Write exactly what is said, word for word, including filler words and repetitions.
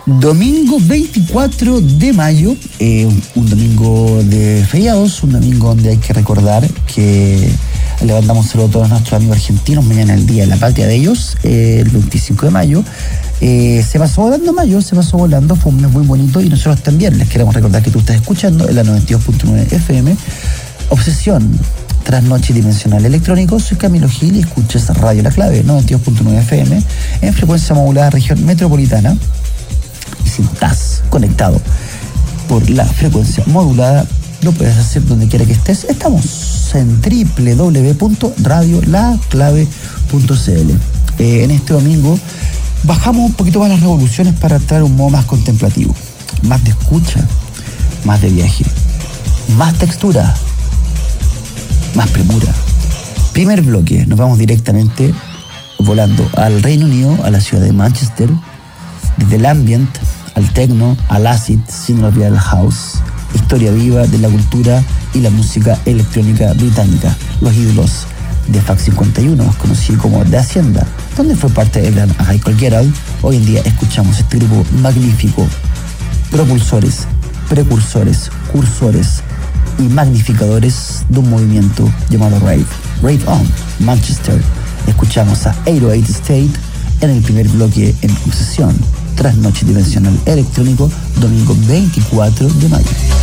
Domingo veinticuatro de mayo, eh, un, un domingo de feriados, un domingo donde hay que recordar que le mandamos un saludo a todos nuestros amigos argentinos. Mañana es el Día de la Patria de ellos, eh, el veinticinco de mayo. Eh, se pasó volando mayo, se pasó volando, fue un mes muy bonito y nosotros también les queremos recordar que tú estás escuchando en la noventa y dos punto nueve F M, Obsesión, Trasnoche Dimensional Electrónico. Soy Camilo Gil y escuchas Radio La Clave, noventa y dos punto nueve F M, en frecuencia modulada región metropolitana. Y si estás conectado por la frecuencia modulada, lo puedes hacer donde quiera que estés. Estamos en doble u doble u doble u punto radio la clave punto c l. Eh, en este domingo bajamos un poquito más las revoluciones para traer un modo más contemplativo, más de escucha, más de viaje, más textura, más premura. Primer bloque, nos vamos directamente volando al Reino Unido, a la ciudad de Manchester, desde el ambient al techno, al acid, sin olvidar el house. Historia viva de la cultura y la música electrónica británica. Los ídolos de F A C cincuenta y uno, conocido como The Hacienda, donde fue parte del gran Michael Gerald. Hoy en día escuchamos este grupo magnífico, propulsores, precursores, cursores y magnificadores de un movimiento llamado Rave. Rave On, Manchester. Escuchamos a ocho cero ocho State en el primer bloque en Obsesión, Trasnoche Dimensional Electrónico, domingo veinticuatro de mayo.